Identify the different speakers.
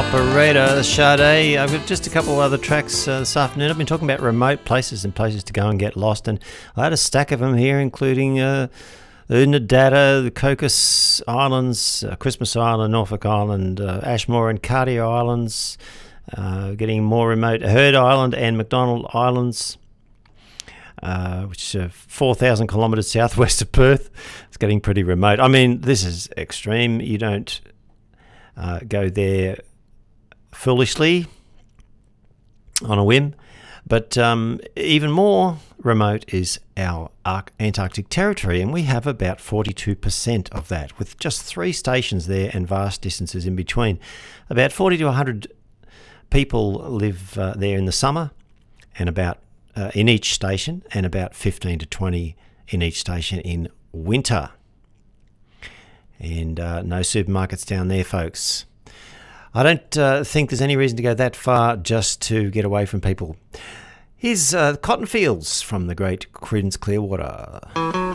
Speaker 1: Operator, Sade. I've got just a couple of other tracks this afternoon. I've been talking about remote places and places to go and get lost, and I had a stack of them here, including the Oodnadatta, the Cocos Islands, Christmas Island, Norfolk Island, Ashmore and Cartier Islands, getting more remote, Heard Island and McDonald Islands, which are 4,000 kilometres southwest of Perth. It's getting pretty remote. I mean, this is extreme. You don't go there foolishly on a whim, but even more remote is our Antarctic territory, and we have about 42% of that, with just 3 stations there and vast distances in between. About 40 to 100 people live there in the summer, and about in each station, and about 15 to 20 in each station in winter. And no supermarkets down there, folks. I don't think there's any reason to go that far just to get away from people. Here's Cotton Fields from the great Creedence Clearwater.